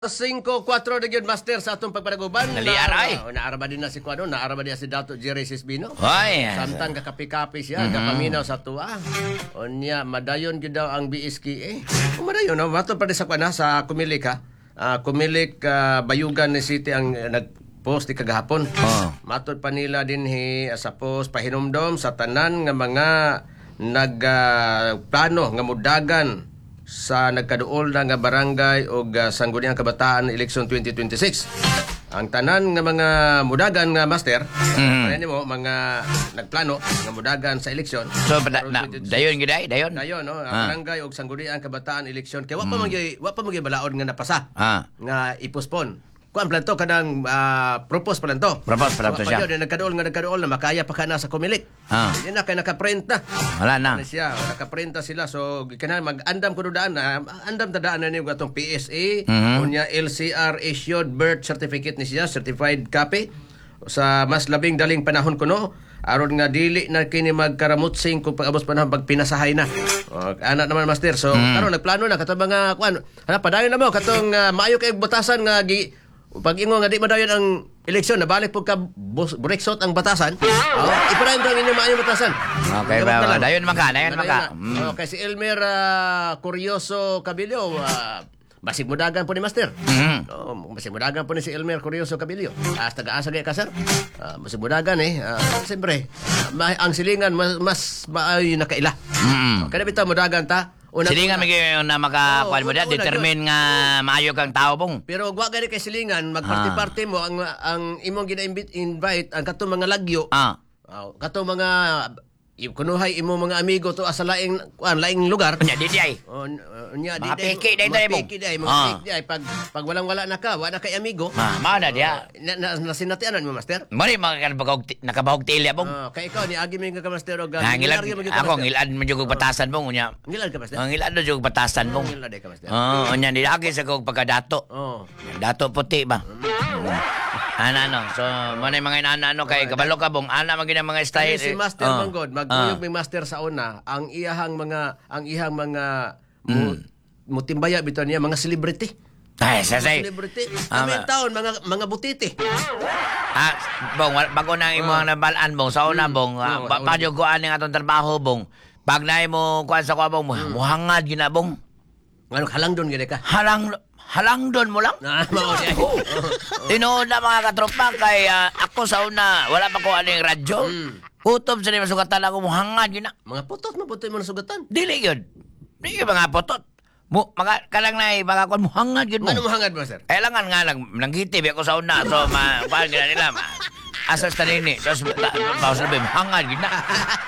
5-4 na yun, Master, sa atong pagpanaguban. Naliaray. Naaraba din na si Kuano, naaraba din si Dato Jerry Sisbino. Hoy. Samtang kakapi-kapi siya, kapaminaw sa tuwa. O niya, madayon yun daw ang BSKA. Madayon, no? Matod pa rin sa Kuana, sa Kumilik, ha? Kumilik, Bayugan ni City ang nag-post di kagahapon. Matod pa nila din sa post, pahinumdom sa tanan nga mga nagplano nga mudagan sa nagkaduol na nga barangay o sangguniang kabataan election 2026. Ang tanan nga mga mudagan nga, Master, mo, mga nagplano nga mudagan sa eleksyon. So, dayon giday, dayon. Dayon, no, barangay o sangguniang kabataan eleksyon. Kaya wa pa magi balaod nga napasa nga ipospon. Kuan planto kanang propose pa lang to. Propose pa lang to siya. Nagkaduol na makaya pa ka na sa Kumilik. Hindi na kay nakaprint na. Wala na. Siya, nakaprint na sila. So kanang mag-andam ko daan na andam tadaan na niyo gatong PSA, unya LCR issued birth certificate ni siya, certified copy sa mas labing daling panahon kuno. Aron nga dili na kini magkaramutsing kung pag-abot panahon pagpinasahay na. Ana naman, Master. So karon nagplano na katong mga kuan. Padayon na mo katong maayo kay batasan nga pag ingo nga di madayon ang eleksyon, nabalik po ka bureksot ang batasan. Ipadayon daw ninyo maayo batasan. Okay, dayon maka. Okay, si Elmer Curioso Cabilio, basig mudagan po ni Master. Basig mudagan po ni si Elmer Curioso Cabilio. Taga-asa gaya ka, sir. Basig mudagan siyempre, ang silingan mas maayo nakaila. Kaya bitaw mudagan ta. Silingan magiging na makakuan mo dyan, determine nga maayo kang tao pong. Pero wag gani kay silingan, magparty-party mo ang imong gina-invite ang katong mga lagyo. Katong mga kunuhay imo mga amigo to sa laing lugar. Nya di ay. Mga piki day mo. Pag walang-wala na ka, wala kay amigo. Mao na dia. Nasinatianan mo, Master? Mari nakabahog tilya pong. Kay ikaw ni agi mi nga Master og ako ngilad mo jud batasan pong unya. Ngilad ka, Master? Ngilad do jud batasan pong. Ngilad ka, Master? Unya ni agi sa kog pagkadato. Dato puti ba? So manay mga inana kay kabalo ka bong ana magina mga style. Si Master Manggod, magkuyog may Master sa una, ang iyahang mga mutimbaya bitaw niya mga celebrity. Ay, sasay. Celebrity. Kami taon mga butiti. Bong, bago nang imong nabalaan bong sa una bong, padyo ko ani atong trabaho bong. Pag naay mo kuan sa kuan bong, muhangad gina bong. Ano halangdon gid ka? Halangdon mo lang? Mao di. Tinuod na mga katropa kay ako sa una, wala pa ko aning radyo. Utob sa nila sugatan ako muhangad gina. Mga putot mo sugatan. Dili yun. Dili mga putot. Mga kalang na mga kuan muhangad gid mo. Ano muhangad mo, sir? Kailangan nga nanggitib ako sa una. So paano gina nila? Asas ta nini. Tapos pausa na hangad gid na.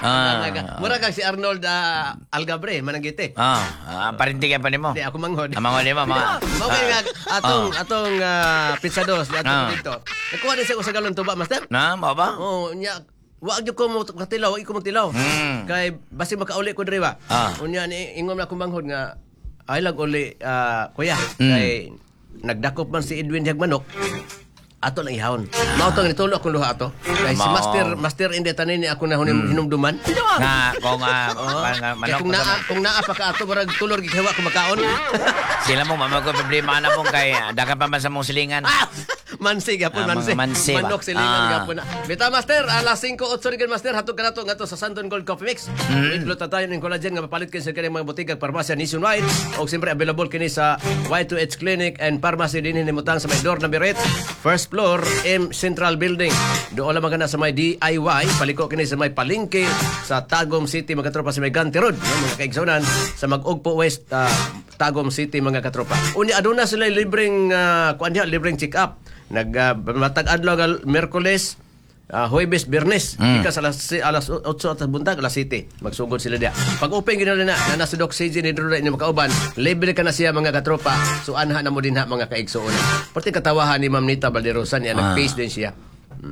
Mura kang si Arnold Algabre, mananggiti. Parintigan pa nimo. Di ako manghod. Manghod mo mga. Okay nga atong pizza dos atong dito. Nakuha din sa sa galon tuba, Master? Mao ba? Nya wag ko mo katilaw, wag ko mo tilaw. Kay basi makauli ko diri ba. Unya ni ingom na kumanghod nga ay lag uli kuya kay nagdakop man si Edwin Jagmanok ato lang ihawon. Mao tong nitulo akong luha ato. Kay si Master indi tanin ni ako na hinumduman. Nga manok. Kung naa pa ka ato barag tulor gihawa ko makaon. Sila mo mamago problema na mong kay dagan pa man sa mong silingan. Mansi gapon mansi. Manok silingan gapon na. Bita, Master, alas 5:08 rin, Master, hatog ka nato ngato sa Santon Gold Coffee Mix. Itlot ta tayo ng collagen nga mapalit kini sa kanang mga butika parmasya nationwide og siyempre available kini sa Y2H Clinic and Pharmacy dinhi nimutang sa may door number 8, first floor, M Central Building. Doon lang magana sa may DIY, paliko kini sa may palengke sa Tagum City, mga katropa, sa may Ganti Road, mga kaigsunan sa Mag-Ugpo West, Tagum City, mga katropa. Unya aduna sila libreng libreng check up. Matag adlaw nga Miyerkules, Huwebes, Biyernes, ika sa alas 8 at buntag, alas 7. Magsugod sila dia. Pag open gina na nasa Doc CG ni Drula inyo makauban, libre ka na siya, mga katropa. So anha na mo din mga kaigsuon. Pati katawahan ni Ma'am Nita Balderosa niya, nag-face din siya.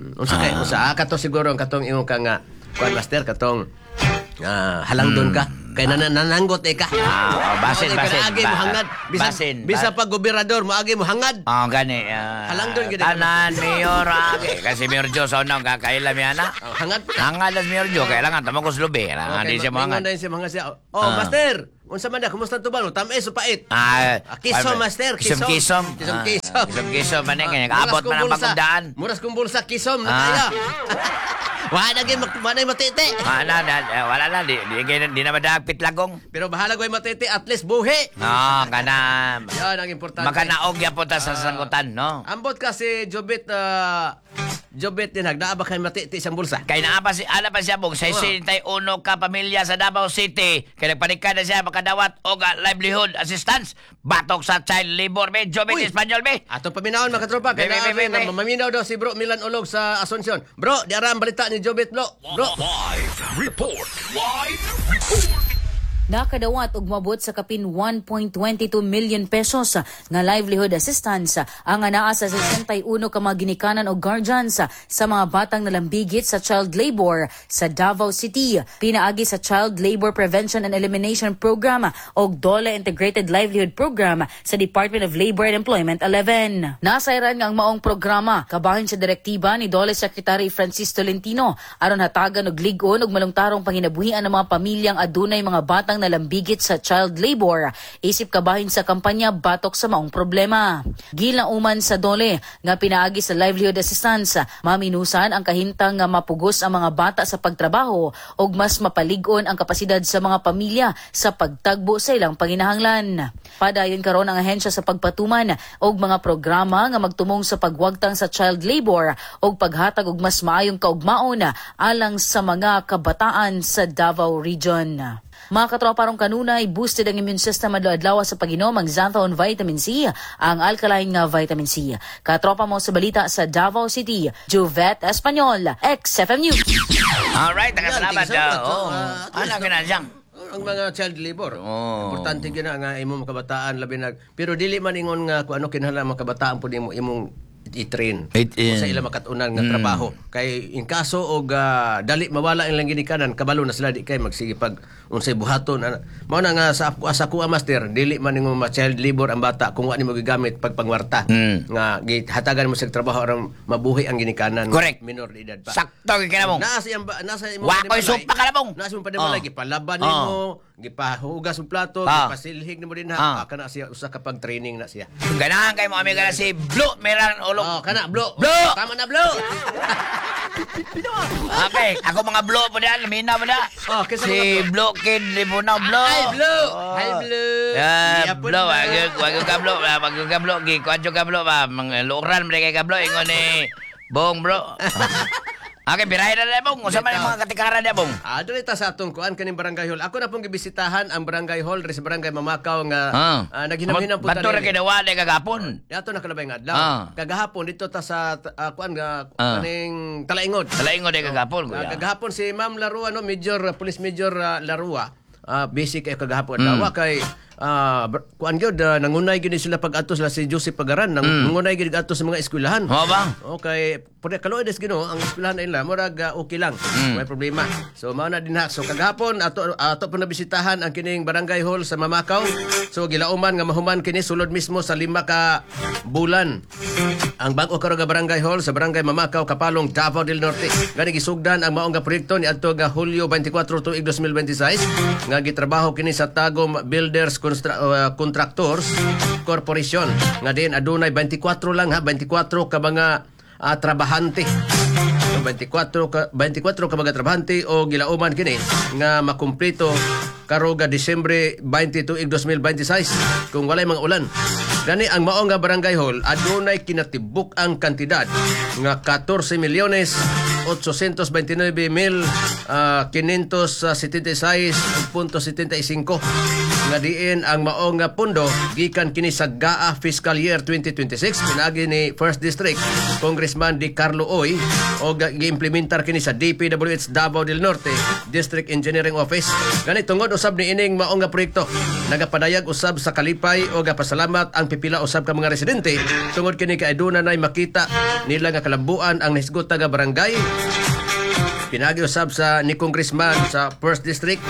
Unsa kato siguro ang katong imong ka nga kuan, Master, katong halangdon ka. Kay nananggot ka. Basin. Agi mo hangad. Bisa pag gobernador mo agi mo hangad. Gani. Halangdon gid. Tanan Mayor agi. Kasi Mayor Jo sa unang kakailam yan na. Hangad. Hangad ang Mayor Jo. Kailangan tamang kuslubi. Hindi siya mga hangad. Master. Unsa man da? Kumusta to ba? Tamis o pait? Kisom, Master. Kisom. Maning kaabot man ang pagdaan. Muras kong bulsa, kisom. Nakaya. Wala na matiti. Wala na. Di na madagpit lagong. Pero bahala ko yung matiti. At least buhi. Kana. Yan ang importante. Makanaog yan po ta sa sangkutan, no? Ambot kasi Jobit din nagdaaba kay matiti sa bulsa. Kay ana pa siya bong 61 ka pamilya sa Davao City. Kay nagpanikad na siya makadawat og livelihood assistance batok sa child labor be Jobit Espanyol be. Ato paminawon mga katropa kay maminaw daw si Bro Milan Olog sa Asuncion. Bro, di aram balita ni Jobit Bro. Live report. Nakadawat og mabot sa kapin 1.22 million pesos nga livelihood assistance ang anaa sa 61 ka mga ginikanan o guardians sa mga batang nalambigit sa child labor sa Davao City. Pinaagi sa Child Labor Prevention and Elimination Program o DOLE Integrated Livelihood Program sa Department of Labor and Employment 11. Nasayran nga ang maong programa kabahin sa direktiba ni DOLE Secretary Francis Tolentino aron hatagan og lig-on og malungtarong panginabuhian ng mga pamilyang adunay mga batang nalambigit sa child labor isip kabahin sa kampanya batok sa maong problema. Gilauman sa DOLE nga pinaagi sa livelihood assistance, maminusan ang kahintang nga mapugos ang mga bata sa pagtrabaho ug mas mapalig-on ang kapasidad sa mga pamilya sa pagtagbo sa ilang panginahanglan. Padayon karon ang ahensya sa pagpatuman og mga programa nga magtumong sa pagwagtang sa child labor ug paghatag og mas maayong kaugmaon alang sa mga kabataan sa Davao Region. Mga katropa rong kanunay, boosted ang immune system adlaw-adlaw sa pag-inom ang Xanthone Vitamin C, ang alkaline nga vitamin C. Katropa mo sa balita sa Davao City, Juvet Espanyol, XFM News. Alright, salamat. Ano ginadyang? Ang mga child labor. Importante gina nga imong kabataan labi pero dili man ingon nga kung ano kinahanglan mga kabataan pud imong i-train sa ilang makatunan nga trabaho kay in kaso og dali mawala ilang ginikanan kabalo na sila di kay magsige pag unsay buhaton mao na nga sa kuha master dili man ningo child labor ang bata kung wa nimo gigamit pag pangwarta nga gihatagan mo sa trabaho aron mabuhi ang ginikanan. Correct. Minor de edad pa sakto kinamong nasa imo wakoy sumpa ka labong nasa imo padimolay gipalaban nimo gipahugas og plato gipasilhig nimo din kana siya usa ka pag training na siya ganahan kay mo amiga na si Blue Meran Olog. Kana Blue. Tama na Blue. Okay, ako mga Blue po diyan, mina mo na. Si Blue Kid Libunaw Blue. Hi Blue. Hi Blue. Blue, wag ka Blue, gikuadyo ka Blue ba, mga luran mo kay ka Blue ingon ni Bong Bro. Okay, birahe na bong. Usa man mga katikaran na bong. Dili ta sa atong kuan kaning barangay hall. Ako na pong gibisitahan ang barangay hall sa barangay Mamakaw nga naghinamhinang punta. Bato ra kinawa ni kagapon. Ato na kalabay nga adlaw. Kagahapon dito ta sa kuan nga kaning Talaingod. Talaingod ay kagapon. Kagahapon si Ma'am Larua Police Major Larua. Basic kay kagahapon dawa kay kuan gyud nangunay gyud sila pag-adto sila si Joseph Pagaran nangunay gyud adto sa mga eskwelahan. Mo bang? Okay, pud kaloides Ginoo ang eskwelahan nila murag okay lang. May problema. So mao na din ha. So kagahapon ato pa nabisitahan ang kining barangay hall sa Mamakaw. So gilauman nga mahuman kini sulod mismo sa 5 ka bulan. Ang bag-o karon nga barangay hall sa barangay Mamakaw, Kapalong, Davao del Norte. Gani gisugdan ang maong nga proyekto ni adto nga Hulyo 24 tuig 2026 nga gitrabaho kini sa Tagum Builders Contractors Corporation nga din adunay 24 lang 24 ka mga trabahante. 24 ka mga trabahante o gilauman kini nga makumpleto karoga Disyembre 20 tuig 2026 kung walay mga ulan. Gani ang maong nga barangay hall adunay kinatibuk ang kantidad nga 14,829,576.75 nga diin ang maong nga pundo gikan kini sa GAA Fiscal Year 2026 pinagi ni First District Congressman Di Carlo Oy o gi-implementar kini sa DPWH Davao del Norte District Engineering Office. Gani tungod usab ni ining maong nga proyekto nagapadayag usab sa kalipay o gapasalamat ang pipila usab ka mga residente tungod kini kay aduna nay makita nila nga kalambuan ang hisgota nga barangay. Pinagi usab sa ni Congressman sa First District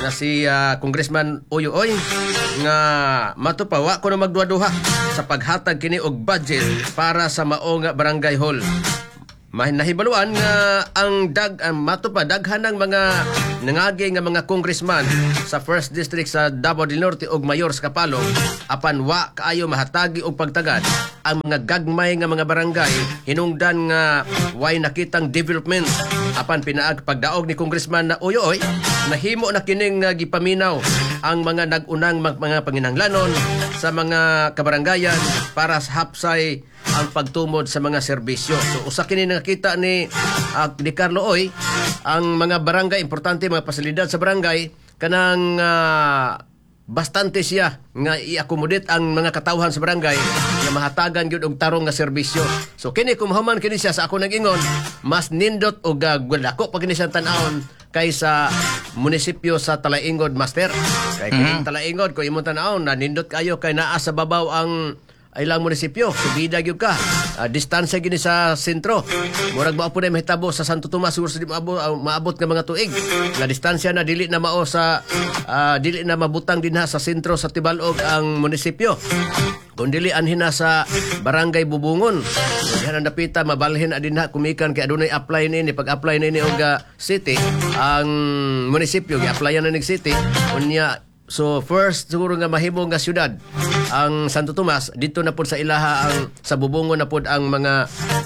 na si Congressman Uyoy nga matupawa kuno magduha-duha sa paghatag kini og budget para sa mao nga barangay hall. Nahibaluan nga ang daghan ng mga nangagi nga mga congressman sa 1st District sa Davao del Norte ug mayor sa Kapalong apan wa kaayo mahatagi og pagtagad ang mga gagmay nga mga barangay hinungdan nga way nakitang development apan pinaag pagdaog ni Congressman na Uyoy nahimo na kining gipaminaw ang mga nag-unang mga panginahanglanon sa mga kabarangayan para sa hapsay ang pagtumod sa mga serbisyo. So usa kini nakita ni Carlo Oy ang mga barangay importante mga pasilidad sa barangay kanang bastante siya nga i-accommodate ang mga katawhan sa barangay nga mahatagan gyud og tarong nga serbisyo. So kini kung mahuman kini siya sa ako nag-ingon mas nindot og dako pa kini siya tan-awon kaysa munisipyo sa Talaingod, Master. Kay kining Talaingod ko imong tan-awon na nindot kayo kay naa sa babaw ang ilang munisipyo, subida gyud ka. Distansya gini sa sentro. Murag mao pud mahitabo sa Santo Tomas siguro di maabot nga mga tuig. Nga distansya na dili na mao sa dili na mabutang dinha sa sentro sa Tibalog ang munisipyo. Kung dili anhin na sa Barangay Bubungon. Dihan ang dapita mabalhin dinha kumikan kay adunay apply ni pag-apply ni og city ang munisipyo gi-applyan na ning city unya. So first siguro nga mahimo nga syudad ang Santo Tomas dito na pud sa ilaha ang sa Bubungon na pud ang mga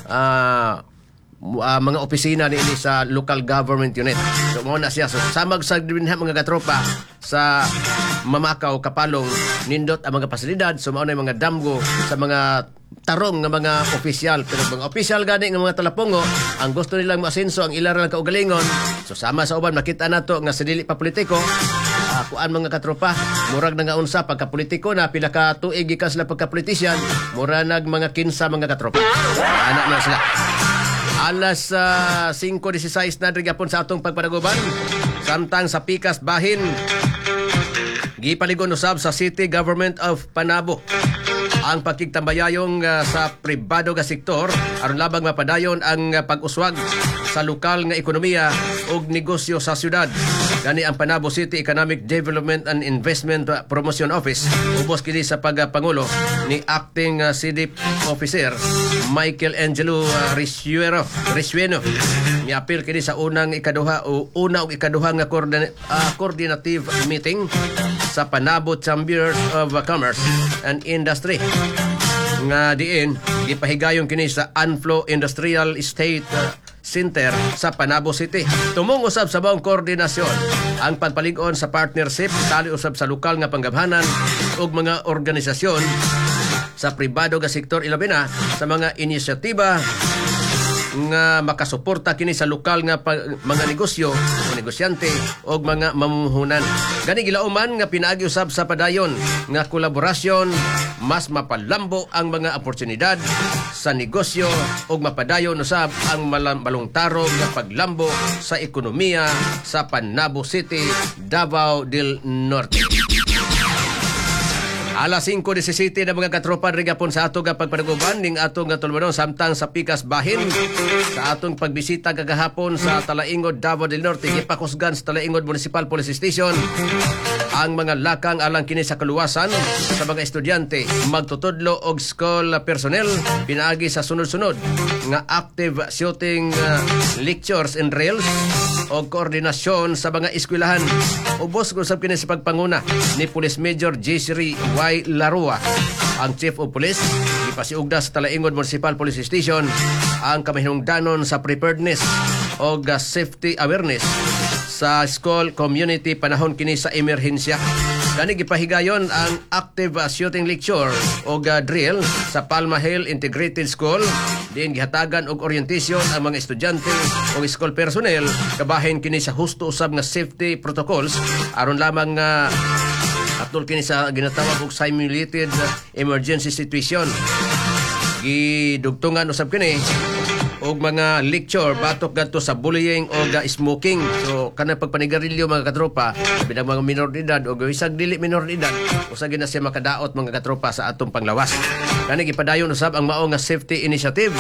mga opisina ni sa local government unit. So mo na siya so samag sa dinha mga katropa sa Mamakaw, Kapalong nindot ang mga pasilidad so mao na mga damgo sa mga tarong nga mga opisyal pero mga opisyal gani nga mga talapongo ang gusto nilang maasenso ang ilang lang kaugalingon so sama sa uban makita nato nga sa dili pa politiko kuan mga katropa murag na nga unsa pagka-politiko na pila ka tuig gikan sila pagka-politisyan murag nag mga kinsa mga katropa anak na sila alas 5:16 na gyapon sa atong pagpanaguban samtang sa Pikas Bahin gipaligon usab sa City Government of Panabo ang pagkigtambayayong sa pribado nga sektor aron labang mapadayon ang pag-uswag sa lokal nga ekonomiya ug negosyo sa syudad. Gani ang Panabo City Economic Development and Investment Promotion Office ubos kini sa pagpangulo ni Acting CDP Officer Michael Angelo Risueno. Miapil kini sa una ug ikaduha nga coordinative meeting sa Panabo Chamber of Commerce and Industry nga diin gipahigayon kini sa Anflo Industrial Estate Center sa Panabo City. Tumong usab sa baong koordinasyon ang pagpalig-on sa partnership tali usab sa lokal nga panggabhanan ug mga organisasyon sa pribado nga sektor ilabi na sa mga inisyatiba nga makasuporta kini sa lokal nga mga negosyo o negosyante o mga mamumuhunan. Gani gilauman nga pinaagi usab sa padayon nga kolaborasyon mas mapalambo ang mga oportunidad sa negosyo o mapadayon usab ang malungtarong nga paglambo sa ekonomiya sa Panabo City, Davao del Norte. Alas 5:17 na mga katropa rigapon sa ato nga pagpanaguban ning ato nga tulmanon samtang sa Pikas Bahin sa atong pagbisita kagahapon sa Talaingod, Davao del Norte gipakusgan sa Talaingod Municipal Police Station ang mga lakang alang kini sa kaluwasan sa mga estudyante magtutudlo og school personnel pinaagi sa sunod-sunod nga active shooting lectures and drills o koordinasyon sa mga eskwelahan. Ubos usab kini sa pagpanguna ni Police Major J.C. Y. Larua, ang Chief of Police. Ipasiugda sa Talaingod Municipal Police Station ang kamahinungdanon sa preparedness o safety awareness sa school community panahon kini sa emerhensya. Gani gipahigayon ang active shooting lecture o drill sa Palma Hill Integrated School. Diin gihatagan og orientation ang mga estudyante o school personnel kabahin kini sa husto usab nga safety protocols aron lamang nga atol kini sa ginatawag og simulated emergency situation. Gidugtungan usab kini og mga lecture batok gadto sa bullying o smoking. So kana pagpanigarilyo mga katropa bilang mga minor de edad o isag dili minor de edad usag na siya makadaot mga katropa sa atong panglawas. Kani gipadayon usab ang mao nga safety initiative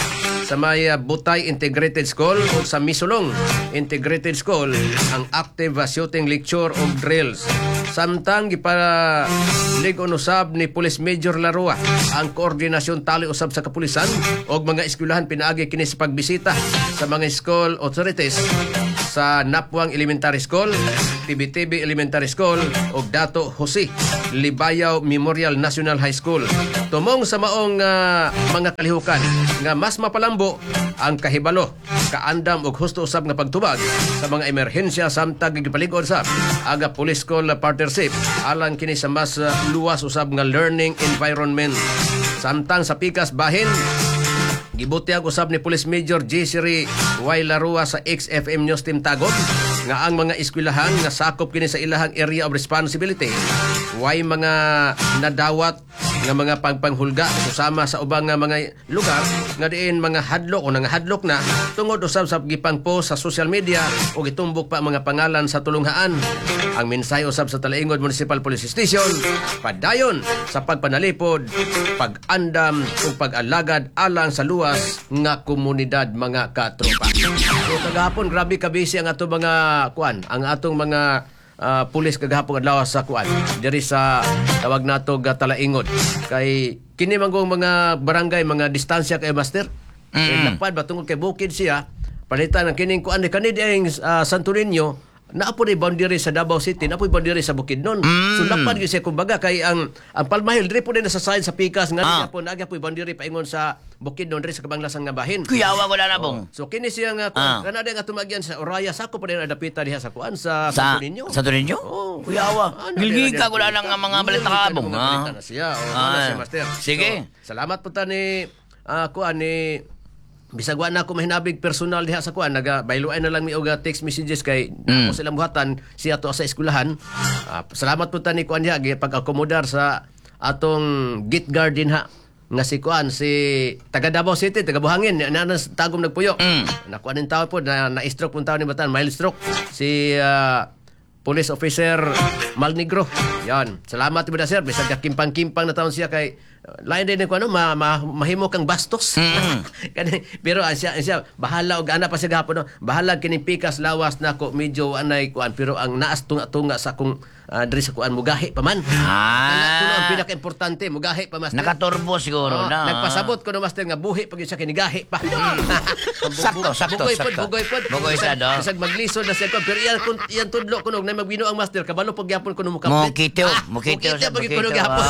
sa may Butay Integrated School o sa Misulong Integrated School ang active shooting lecture o drills. Samtang gipalig-on usab ni Police Major Larua ang koordinasyon tali usab sa kapulisan o mga eskwelahan pinaagi kini sa pagbisita sa mga school authorities sa Napwang Elementary School, Tibitibi Elementary School o Dato Jose Libayaw Memorial National High School. Tumong sa maong mga kalihukan nga mas mapalambo ang kahibalo, kaandam ug husto usab nga pagtubag sa mga emerhensya samtang gipalig-on usab aga Police School partnership alang kini sa mas luwas usab nga learning environment. Samtang sa pikas bahin gibutyag usab ni Police Major J.C. Y. Larua sa XFM News Team Tagum nga ang mga eskwelahan nga sakop kini sa ilahang area of responsibility way mga nadawat nga mga pagpanghulga susama sa ubang nga mga lugar nga diin mga hadlok o nanghadlok na tungod usab sa gipangpost sa social media o gitumbok pa mga pangalan sa tulunghaan. Ang mensahe usab sa Talaingod Municipal Police Station padayon sa pagpanalipod, pag-andam ug pag-alagad alang sa luwas nga komunidad mga katropa. So kagahapon grabe ka busy ang atong mga ang atong mga pulis kagahapon adlaw sa diri sa tawag nato Talaingod kay kini manggong mga barangay mga distansya kay master lapad ba tungod kay bukid siya palitan ang kining kuan kanid ang Santo Niño naapo ni boundary sa Davao City, naapo boundary sa Bukidnon. So lapad gyud siya kumbaga kay ang Palmahil diri po din sa side sa pikas nga po naagya po boundary paingon sa Bukidnon diri sa kabanglasan nga bahin. Kuyawa ko na bong. So kini siya nga kanada nga tumagyan sa Oraya sako pa din adapita diha sa sa Santo Niño. Santo Niño? Kuyawa. Gilgiga ko na lang ang mga balita kabong. Na siya. Siya master. Sige. Salamat po ta ni ni bisag wa na ako mahinabig personal diha sa nagabayloan na lang mi og text messages kay ako sila buhatan siya to sa eskwelahan. Salamat po ta ni diha pag-akomodar sa atong gate guard din ha nga si taga Davao City, taga Buhangin na tagom nagpuyo. Nakuan ning tawo po na-stroke pun tawo ni batan, mild stroke. Si Police Officer Malnigro. Yan. Salamat po sir. Bisag kimpang-kimpang na taon siya kay lain din ko mahimo kang bastos. Pero siya bahala og ana pa siya gahapon bahala kini pikas lawas nako medyo anay kuan pero ang naas tunga sa kung diri sa kuan mugahi pa man. Kuno ang pinaka-importante mugahi pa master. Nakaturbo siguro na. Nagpasabot ko no master nga buhi pag siya kinigahi pa. Sakto. Bugoy sa do. Bisag maglisod na siya pero iyan tudlo kuno na magbino ang master kabalo pag gyapon kuno mo kapit. Mukitew sa kuno gyapon.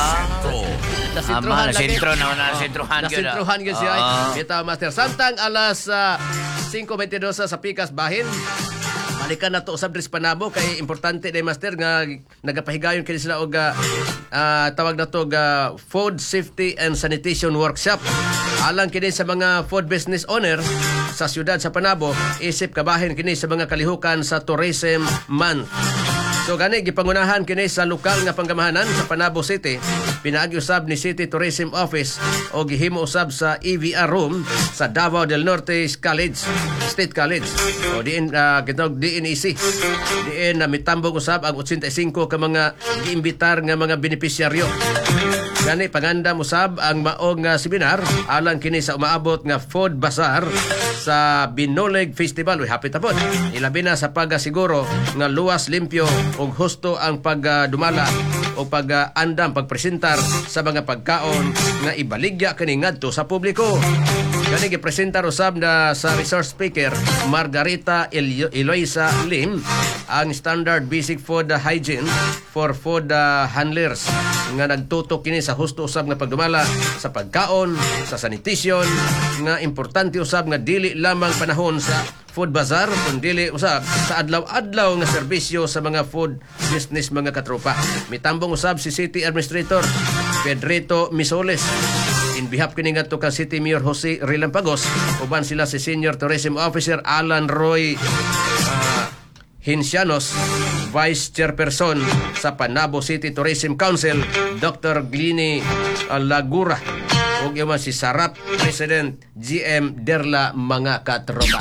Nasentrohan gyud siya. Bitaw master samtang alas 5:22 sa pikas bahin. Balikan na to usab diri sa Panabo kay importante day master nga nagapahigayon kini sila og tawag na to food safety and sanitation workshop alang kini sa mga food business owner sa siyudad sa Panabo isip kabahin kini sa mga kalihukan sa tourism month. So gani gipangunahan kini sa lokal nga panggamahanan sa Panabo City. Pinaagi usab ni City Tourism Office o gihimo usab sa EVR room sa Davao del Norte State College. O diin kitog DNEC. Diin na mitambog usab ang 85 ka mga giimbitar nga mga benepisyaryo. Gani pangandam usab ang maong nga seminar alang kini sa umaabot nga food bazaar sa Binoleg Festival. Hapit na po. Ilabi na sa pagsiguro nga luwas, limpyo ug husto ang pagdumala o pag-andam, pagpresentar sa mga pagkaon nga ibaligya kini ngadto sa publiko. Kani gipresentar usab na sa resource speaker Margarita Eloisa Lim ang standard basic food hygiene for food handlers nga nagtutok kini sa husto usab nga pagdumala sa pagkaon, sa sanitation nga importante usab nga dili lamang panahon sa food bazaar kundi usab sa adlaw-adlaw nga serbisyo sa mga food business mga katropa. Mitambong usab si City Administrator Pedrito Misoles. In behalf kini ngadto ka City Mayor Jose Rilampagos, uban sila si Senior Tourism Officer Alan Roy Hincianos, Vice Chairperson sa Panabo City Tourism Council Dr. Glini Lagura, ug yaman si Sarap President GM Derla mga katropa.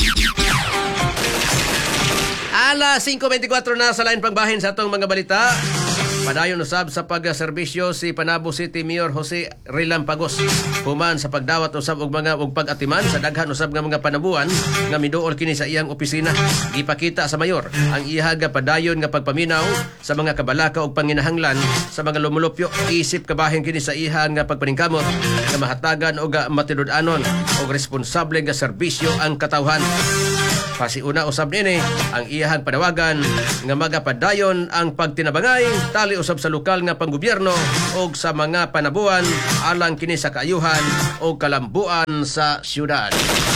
Alas 5:24 na sa lain pangbahin sa atong mga balita. Padayon usab sa pagserbisyo si Panabo City Mayor Jose Relampagos. Human sa pagdawat usab og pag-atiman sa daghan usab nga mga panabuan nga miduol kini sa iyang opisina. Gipakita sa mayor ang iyang padayon nga pagpaminaw sa mga kabalaka ug panginahanglan sa mga lumulupyo. Isip kabahin kini sa iyang nga pagpaningkamot nga mahatagan og matinud-anon og responsable nga serbisyo ang katawhan. Pasiuna usab nini ang iyahang panawagan nga magapadayon ang pagtinabangay tali usab sa lokal nga panggobyerno o sa mga panabuan alang kini sa kaayuhan o kalambuan sa syudad.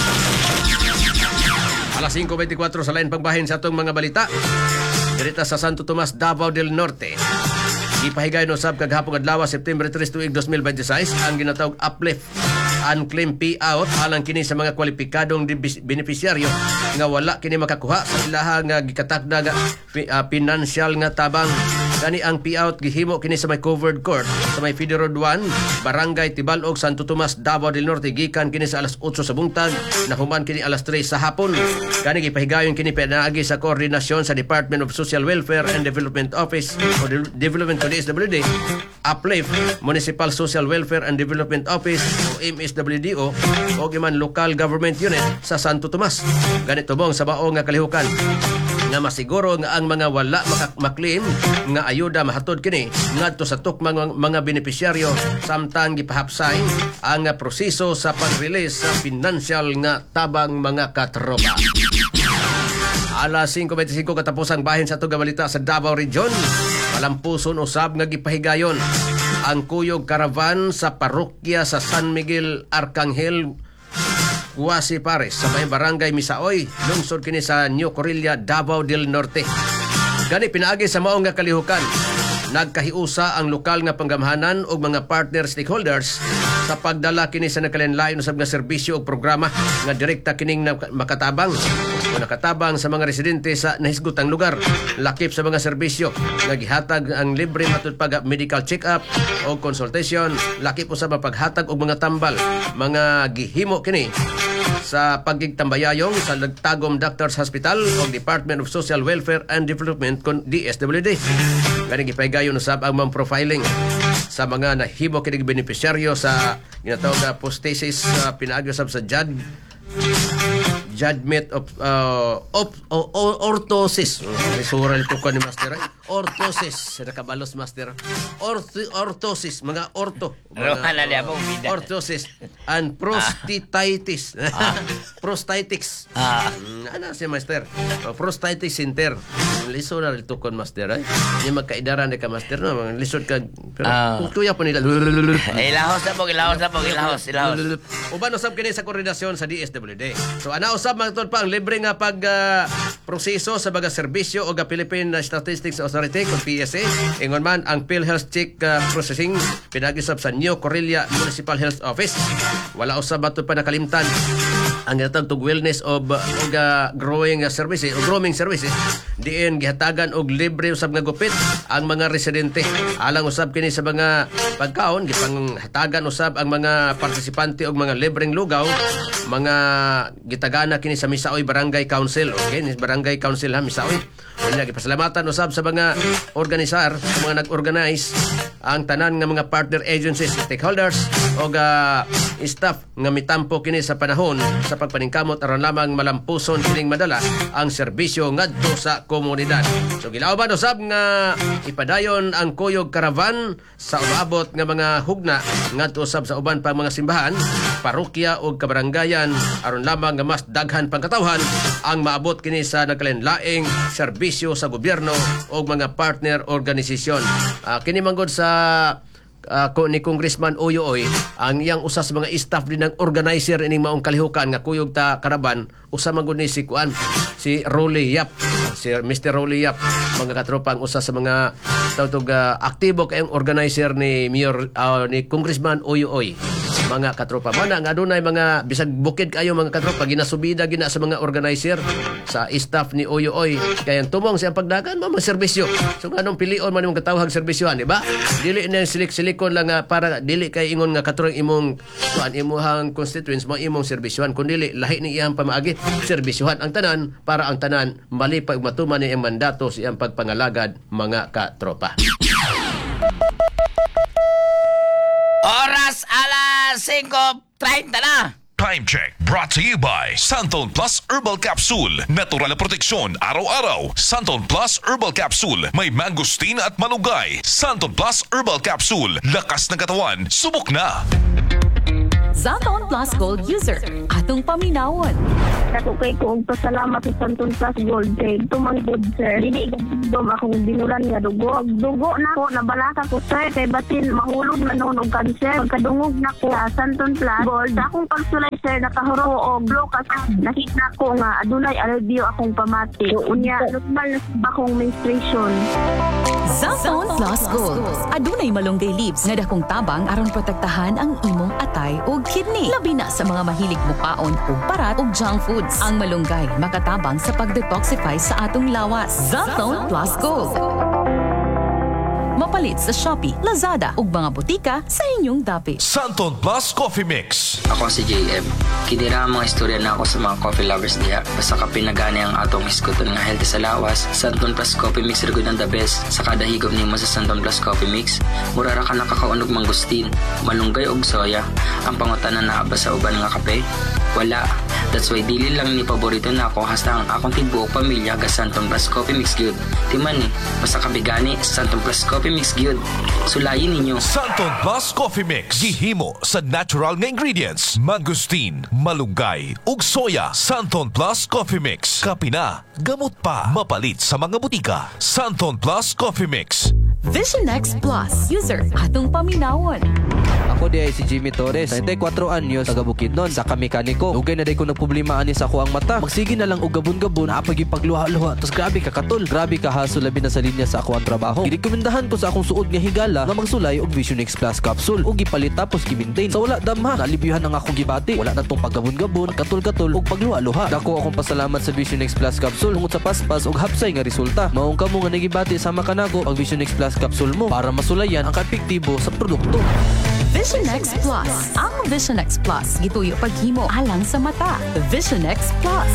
Alas 5:24 sa lain pagbahin sa atong mga balita. Dirita sa Santo Tomas, Davao del Norte. Ipahigay no sab kaghapon adlaw September 3 tuig 2026 ang ginatawag uplift unclaimed payout alang kini sa mga kwalipikadong benepisyaryo nga wala kini makakuha sa ilahang nga gikatakda nga financial nga tabang. Gani ang payout gihimo kini sa may covered court sa may Federal 1 Barangay Tibalog, Santo Tomas, Davao del Norte. Gikan kini sa alas 8 sa buntag nahuman kini alas 3 sa hapon. Gani gipahigayon kini pinaagi sa koordinasyon sa Department of Social Welfare and Development Office o Development to DSWD, Uplift Municipal Social Welfare and Development Office o MSWDO o giman Local Government Unit sa Santo Tomas. Ganito bong sa baong nga kalihukan nga masiguro nga ang mga wala maklaim nga ayuda mahatod kini ngadto sa tukmang mga benepisyaryo samtang gipahapsay ang proseso sa pag-release sa financial nga tabang mga katropa. Alas 5:25 katapos ang bahin sa itong balita sa Davao Region. Malampuson usab nga gipahigayon ang kuyog karavan sa parokya sa San Miguel Arcangel Guasi Pares sa may barangay Misaoy, lungsod kini sa New Corilla, Davao del Norte. Gani pinaagi sa maong nga kalihukan, nagkahiusa ang lokal nga panggamhanan ug mga partner stakeholders sa pagdala kini sa nakalinlain usab nga serbisyo ug programa nga direkta kining makatabang o nakatabang sa mga residente sa nahisgutang lugar. Lakip sa mga serbisyo nga gihatag ang libre matud pag medical check-up o consultation. Lakip usab ang paghatag og mga tambal mga gihimo kini sa pagigtambayayong sa Lagtagom Doctors Hospital o Department of Social Welfare and Development kon DSWD. Ganing gipahigayon usab ang mga profiling sa mga nahimo kining benepisyaryo sa ginatawag na prosthesis pinaagi usab sa judgment of orthosis. Sura nito ko ni Master. Orthosis. Nakabalos Master. Orthosis. Mga orto. Orthosis. And prostatitis. Prostatics. Ano si Master? Prostatitis center. Lisod na nito ko Master. Yung magkaidaran ka Master. No? Lisod ka. Kuya po nila. Ilahos na po. Uban usab kini sa koordinasyon sa DSWD. So ana usab magtod pa ang libre nga pag proseso sa mga serbisyo o Philippine Statistics Authority kung PSA. Ingon man ang PhilHealth Check Processing pinag-isap sa New Corilla Municipal Health Office. Wala usab matod pa nakalimtan ang ginatawag tog wellness of growing services o grooming services. Diin gihatagan og libre usab nga gupit ang mga residente. Alang usab kini sa mga pagkaon gipanghatagan usab ang mga partisipante og mga libreng lugaw, mga gitagana kini sa Misaoy Barangay Council. Okay, Barangay Council ha Misaoy. Unya gipasalamatan usab sa mga organisar, sa mga nag-organize ang tanan nga mga partner agencies, stakeholders o staff nga mitampo kini sa panahon sa pagpaningkamot aron lamang malampuson kining madala ang serbisyo ngadto sa komunidad. So gilauban usab nga ipadayon ang kuyog karavan sa umabot nga mga hugna ngadto usab sa uban pang mga simbahan, parokya o kabarangayan aron lamang nga mas daghan pangkatawhan ang maabot kini sa nagkalinlaing serbisyo sa gobyerno o mga partner organisasyon. Kini manggod sa ni Congressman Oyoy ang iyang usa sa mga staff din ng organizer ining maong kalihukan nga kuyog ta karaban usa man gud ni si Rolly Yap, si Mr. Rolly Yap, mga katropang usa sa mga tawtog aktibo kayong organizer ni Mayor ni Congressman Oyoy. Mga katropa man nga adunay mga bisag bukid kayo mga katropa ginasubida gina sa mga organizer sa staff ni Oyoy kay ang tumong siyang pagdagan mga serbisyo. So nganong pilion man imong katawhag serbisyohan, di ba? Dili na silik-silikon lang para dili kay ingon nga katurang imong imuhang constituents mo imong serbisyohan kun dili lahi ni iyang pamaagi serbisyohan ang tanan para ang tanan malipay matuman ni ang mandato sa iyang pagpangalagad mga katropa. Oras alas 5:30 na. Time check brought to you by Santon Plus Herbal Capsule. Natural na proteksyon araw-araw. Santon Plus Herbal Capsule. May mangosteen at malunggay. Santon Plus Herbal Capsule. Lakas ng katawan. Subok na. Santon Plus Gold user. Atong paminawon. Ako kay ko pasalamat sa Santon Plus Gold kay tumanggod sir. Dili gandom akong binulan nga dugo. Dugo na ko nabalaka ko sir kay batin mahulog na noon og kanser. Pagkadungog na ko sa Santon Plus Gold akong pagsulay sir nakahuro og blokas. Nakita ko nga adunay alivio akong pamati. Unya normal na akong menstruation. Santon Plus Gold. Adunay malunggay leaves nga dakong tabang aron protektahan ang imong atay ug kidney. Labi na sa mga mahilig mukaon ug parat ug junk foods. Ang malunggay makatabang sa pag-detoxify sa atong lawas. Santon Plus Gold. Mapalit sa Shopee, Lazada ug mga butika sa inyong dapit. Santon Plus Coffee Mix. Ako si JM. Kinira ang mga istorya na ako sa mga coffee lovers diha. Basta ka pinagani ang atong iskuton nga healthy sa lawas. Santon Plus Coffee Mix rin ang the best. Sa kada higop nimo sa Santon Plus Coffee Mix, murara ka nakakaunog mangustin, malunggay og soya. Ang pangutanan na ba sa uban nga kape? Wala. That's why dili lang ni paborito na ako hasta ang akong tibuok pamilya ga Santon Plus Coffee Mix gyud. Timan ni, basta kabigani Santon Plus Coffee Mix gyud. Sulayin ninyo. Santon Plus Coffee Mix. Gihimo sa natural nga ingredients. Mangosteen, malunggay, ug soya. Santon Plus Coffee Mix. Kape na, gamot pa. Mapalit sa mga butika. Santon Plus Coffee Mix. Vision X Plus user. Atong paminawon. Ako di ay si Jimmy Torres, 94 anyos, taga Bukidnon, sa kamekaniko. Ugay na day ko nagproblema ani sa ako ang mata. Magsige na lang og gabon-gabon, apag ipagluha-luha. Tapos grabe ka katol, grabe ka haso labi na sa linya sa ako ang trabaho. Girekomendahan ko sa akong suod nga higala nga magsulay og Vision X Plus capsule ug gipalit tapos gi-maintain. Sa wala damha, nalibiyuhan ang akong gibati. Wala na tong paggabon-gabon, katol-katol ug pagluha-luha. Dako akong pasalamat sa Vision X Plus capsule tungod sa paspas ug hapsay nga resulta. Maong kamo nga nagibati sama kanago ang Vision X Plus capsule mo para masulayan ang kaepektibo sa produkto. Vision X Plus. Ang Vision X Plus gituyo paghimo alang sa mata. Vision X Plus.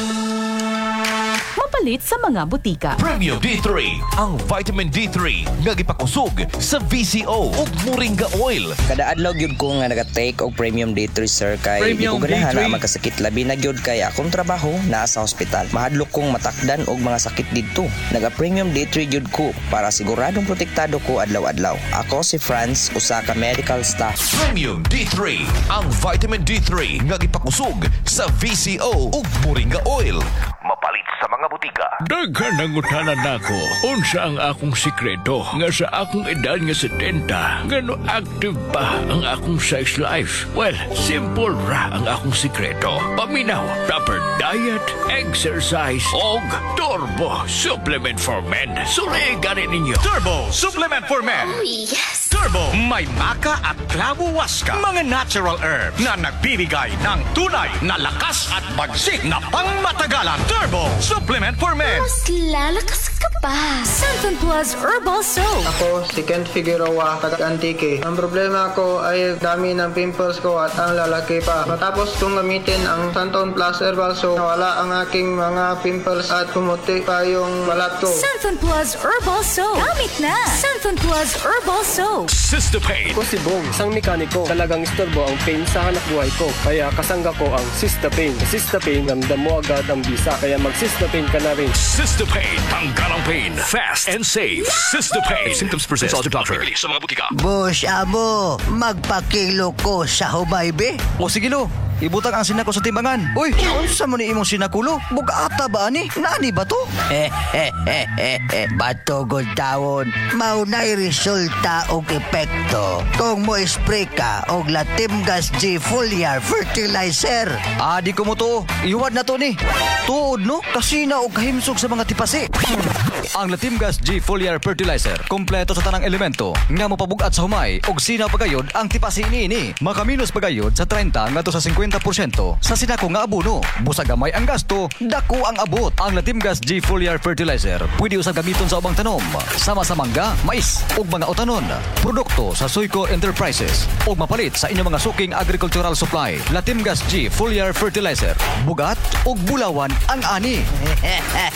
Mapalit sa mga butika. Premium D3. Ang vitamin D3 nga gipakusog sa VCO ug Moringa Oil. Kada adlaw gyud ko nga naga-take og Premium D3 sir kay di ko ganahan na magkasakit labi na gyud kay akong trabaho naa sa ospital. Mahadlok kong matakdan og mga sakit didto. Naga-Premium D3 gyud ko para siguradong protektado ko adlaw-adlaw. Ako si Franz, usa ka medical staff. Premium D3. Ang vitamin D3 nga gipakusog sa VCO ug Moringa Oil. Mapalit sa mga butika. Daghan nangutanan nako unsa ang akong sikreto nga sa akong edad nga 70 ngano active pa ang akong sex life. Well, simple ra ang akong sikreto. Paminaw, proper diet, exercise og Turbo Supplement for Men. Suri gani ninyo. Turbo Supplement for Men. Oh, yes. Turbo, may maka at klabo waska. Mga natural herbs na nagbibigay ng tunay na lakas at bagsik na pangmatagalan. Turbo Supplement for Men. Mas lalakas ka pa. Santon Plus Herbal Soap. Ako si Kent Figueroa, taga Antique. Ang problema ko ay dami ng pimples ko at ang lalaki pa. Matapos kong gamitin ang Santon Plus Herbal Soap, nawala ang aking mga pimples at pumuti pa yung balat ko. Santon Plus Herbal Soap. Gamit na. Santon Plus Herbal Soap. Sistapain. Ako si Bong, isang mekaniko. Talagang istorbo ang pain sa hanap buhay ko. Kaya kasangga ko ang Sistapain. Sa Sistapain, ramdam mo agad ang bisa. Kaya mag-Sistapain ka na rin. Sistapain. Tanggal ang pain. Fast and safe. Sistapain. Symptoms persist. Consult your doctor. Sa mga butika. Boss amo, magpakilo ko sa hubaybe. O sige lo, ibutang ang sinako sa timbangan. Uy, unsa mo ni imong sinakulo? Bugata ba ani? Nani ba to? Batogod tawon, maunay resulta og epekto kung mo spray ka og Latimgas G Foliar Fertilizer. Di ko mo to. Iwad na to ni. Tuod no, kasina og kahimsog sa mga tipasi. Ang Latimgas G Foliar Fertilizer, kompleto sa tanang elemento nga mopabugat sa humay og sinaw pagayod ang tipasi niini. Makaminos pagayod sa 30 ngadto sa 50% sa sinako nga abono. Busag gamay ang gasto, dako ang abot. Ang Latimgas G Foliar Fertilizer pwede usab gamiton sa ubang tanom, sama sa mangga, mais ug mga utanon. Produkto sa Soyco Enterprises ug mapalit sa inyong mga suking agricultural supply. Latimgas G Foliar Fertilizer, bugat ug bulawan ang ani.